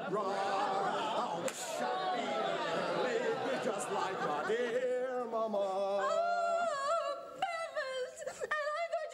I wish I'd be just like my dear mama.